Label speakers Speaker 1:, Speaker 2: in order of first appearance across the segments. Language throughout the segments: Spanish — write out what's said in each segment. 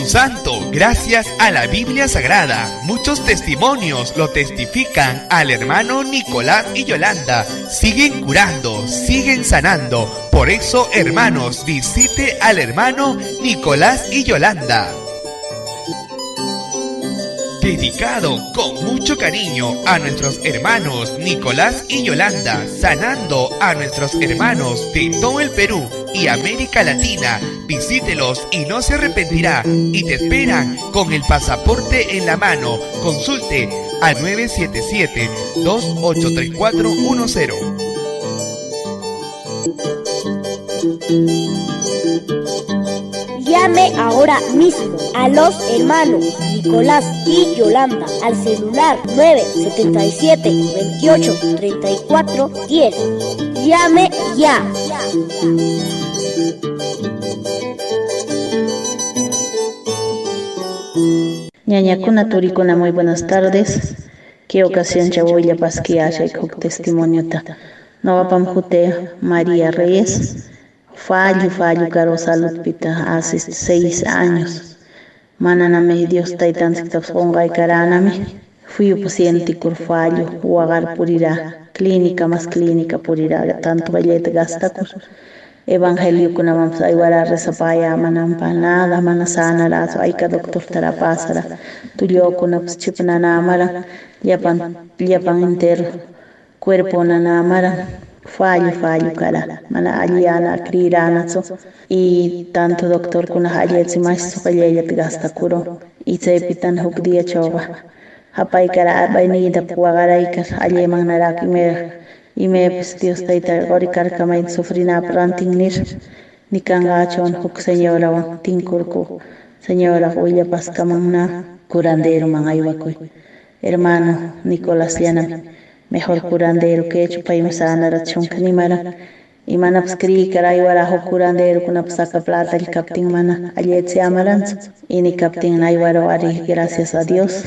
Speaker 1: Espíritu Santo, gracias a la Biblia Sagrada. Muchos testimonios lo testifican al hermano Nicolás y Yolanda. Siguen curando, siguen sanando. Por eso, hermanos, visite al hermano Nicolás y Yolanda. Dedicado con mucho cariño a nuestros hermanos Nicolás y Yolanda, sanando a nuestros hermanos de todo el Perú y América Latina. Visítelos y no se arrepentirá, y te esperan con el pasaporte en la mano. Consulte al 977-283410.
Speaker 2: Llame ahora mismo a los hermanos Nicolás y Yolanda al celular 977-283410. Llame ya.
Speaker 3: Ñañakuna turikuna, muy buenas tardes. Qué ocasión chawoilla pasquiaya y testimonio. Novapam jute María Reyes. Fallo caro salud pita hace 6 años. Mananame Dios taitan sitapsonga y karaname. Fui paciente por fallo, huagar purirá. Clínica más clínica purirá. Tanto vallete gastacus. Evangelio con amam saywara resapaya manampanada manasana razo aika doctor tarapasara. Tulio con abschipna namara. Yapan entero. Cuerpo nanamara. Fallo cara, mana aliana criiranazo y tanto doctor kuna halletsi maestro hallet gasta curo y sepitan hukdia chova hapai cara bainida puagaraika alleman narak y me pues Dios taita gorikar kamain sufrina prantingnir ni kangachon huk señora tinkurku señora huilla paskamangna curandero mangaywakoy hermano Nicolás Llana. Mejor curandero que hecho para irme sana rachón canimara y mana pskri caray warajo curandero con saca plata el captain mana ayer se amaranza y ni captain aywaro ari gracias a Dios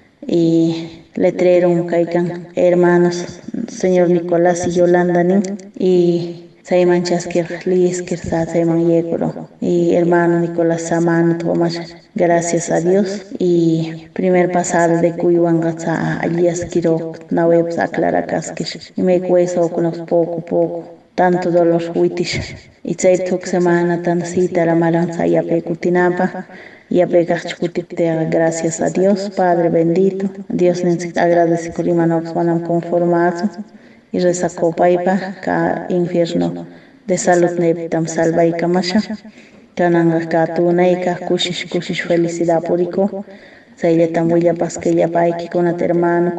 Speaker 3: y letrero un caican hermanos señor Nicolás y Yolanda y Saiman Chaskir Liskir Saiman Yeguro y hermano Nicolás Saman Tomás, gracias a Dios y primer pasado de Cuyuangata Alias Kiro Naweb Saklara Kaskish y me cueso con los poco tanto dolor huitish y tuk semana tan cita la maranza y apecutinapa y apegachkutitea gracias a Dios Padre bendito Dios necesita agradecer con imanos van conformados y resacó paipa ka infierno de salud nebitam salva y kamasha kananga ka tunaika kushish felicidad purico Sayletam huilla pasquilla paiki con hermana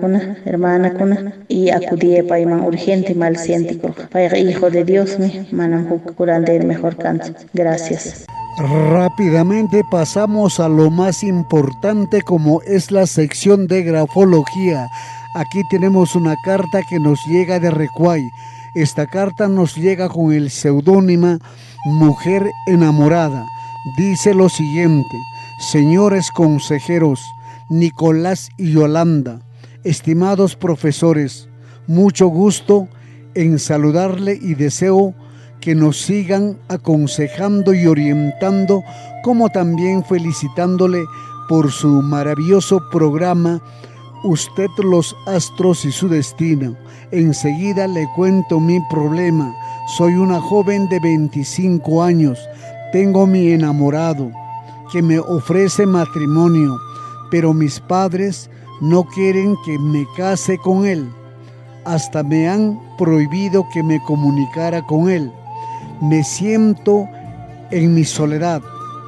Speaker 3: kuna y acudie paiman urgente mal científico para hijo de Dios mi manam curande el mejor canto. Gracias.
Speaker 4: Rápidamente pasamos a lo más importante, como es la sección de grafología. Aquí tenemos una carta que nos llega de Recuay. Esta carta nos llega con el seudónimo Mujer Enamorada. Dice lo siguiente: señores consejeros, Nicolás y Yolanda, estimados profesores, mucho gusto en saludarle y deseo que nos sigan aconsejando y orientando, como también felicitándole por su maravilloso programa Usted, los astros y su destino. Enseguida le cuento mi problema. Soy una joven de 25 años. Tengo mi enamorado que me ofrece matrimonio, pero mis padres no quieren que me case con él. Hasta me han prohibido que me comunicara con él. Me siento en mi soledad,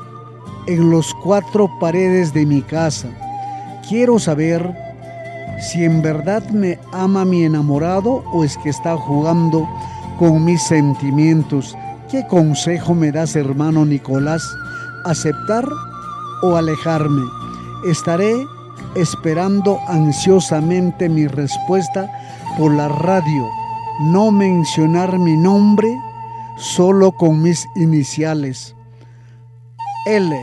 Speaker 4: en los 4 paredes de mi casa. Quiero saber si en verdad me ama mi enamorado o es que está jugando con mis sentimientos. ¿Qué consejo me das, hermano Nicolás? ¿Aceptar o alejarme? Estaré esperando ansiosamente mi respuesta por la radio. No mencionar mi nombre, solo con mis iniciales. LJD.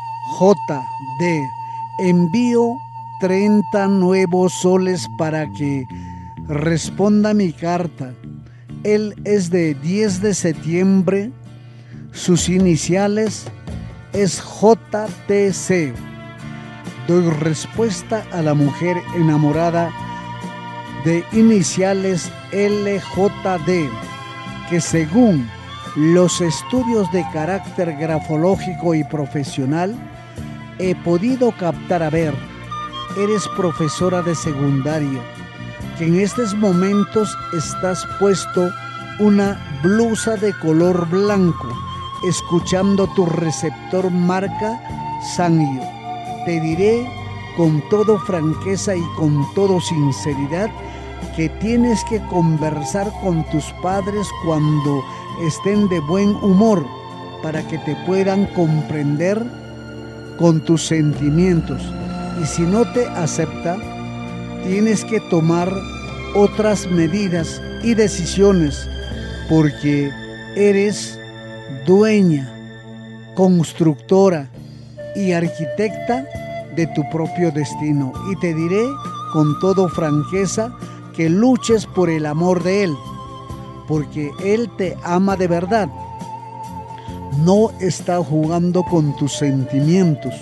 Speaker 4: Envío 30 nuevos soles para que responda mi carta. Él es de 10 de septiembre, sus iniciales es JTC. Doy respuesta a la mujer enamorada de iniciales LJD, que según los estudios de carácter grafológico y profesional he podido captar. A ver, eres profesora de secundaria, que en estos momentos estás puesto una blusa de color blanco, escuchando tu receptor marca Sanyo. Te diré con toda franqueza y con toda sinceridad que tienes que conversar con tus padres cuando estén de buen humor para que te puedan comprender con tus sentimientos. Y si no te acepta, tienes que tomar otras medidas y decisiones, porque eres dueña, constructora y arquitecta de tu propio destino. Y te diré con toda franqueza que luches por el amor de Él, porque Él te ama de verdad. No está jugando con tus sentimientos.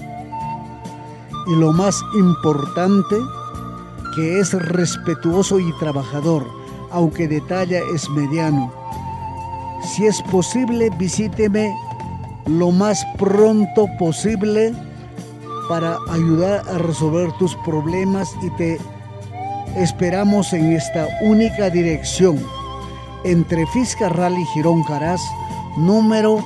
Speaker 4: Y lo más importante, que es respetuoso y trabajador, aunque de talla es mediano. Si es posible, visíteme lo más pronto posible para ayudar a resolver tus problemas, y te esperamos en esta única dirección, entre Fitzcarrald y Girón Caras, número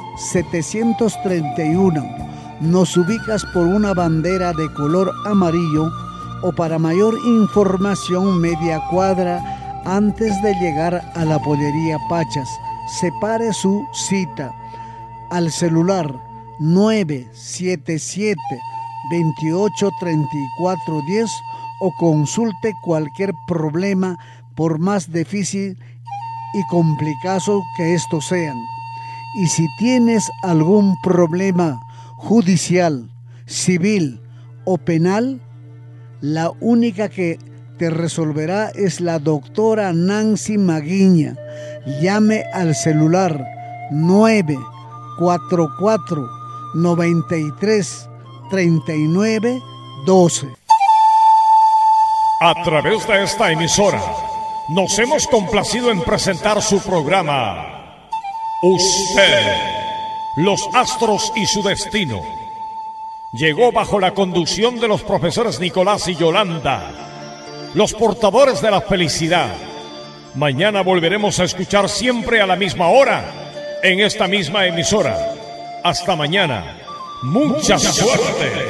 Speaker 4: 731. Nos ubicas por una bandera de color amarillo, o para mayor información, media cuadra antes de llegar a la pollería Pachas. Separe su cita al celular 977 28 34 10 o consulte cualquier problema, por más difícil y complicado que estos sean. Y si tienes algún problema judicial, civil o penal, la única que te resolverá es la doctora Nancy Maguiña. Llame al celular 944 93 39 12.
Speaker 5: A través de esta emisora nos hemos complacido en presentar su programa Usted, los astros y su destino. Llegó bajo la conducción de los profesores Nicolás y Yolanda, los portadores de la felicidad. Mañana volveremos a escuchar siempre a la misma hora en esta misma emisora. Hasta mañana. Mucha suerte.